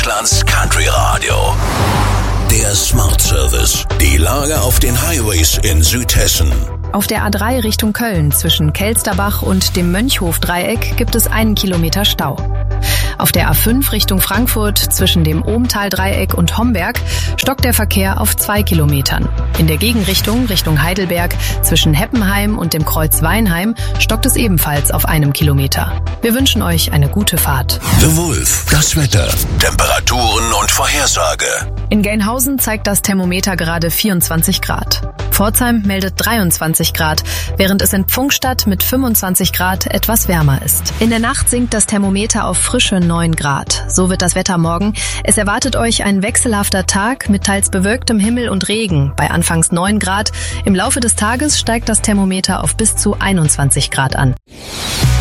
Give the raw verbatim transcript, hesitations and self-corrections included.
Deutschlands Country Radio. Der Smart Service. Die Lage auf den Highways in Südhessen. Auf der A drei Richtung Köln zwischen Kelsterbach und dem Mönchhof-Dreieck gibt es einen Kilometer Stau. Auf der A fünf Richtung Frankfurt zwischen dem Ohmtal-Dreieck und Homberg stockt der Verkehr auf zwei Kilometern. In der Gegenrichtung Richtung Heidelberg zwischen Heppenheim und dem Kreuz Weinheim stockt es ebenfalls auf einem Kilometer. Wir wünschen euch eine gute Fahrt. The Wolf, das Wetter, Temperaturen und Vorhersage. In Gelnhausen zeigt das Thermometer gerade vierundzwanzig Grad. Pforzheim meldet dreiundzwanzig Grad, während es in Pfungstadt mit fünfundzwanzig Grad etwas wärmer ist. In der Nacht sinkt das Thermometer auf frische neun Grad. So wird das Wetter morgen. Es erwartet euch ein wechselhafter Tag mit teils bewölktem Himmel und Regen bei anfangs neun Grad. Im Laufe des Tages steigt das Thermometer auf bis zu einundzwanzig Grad an.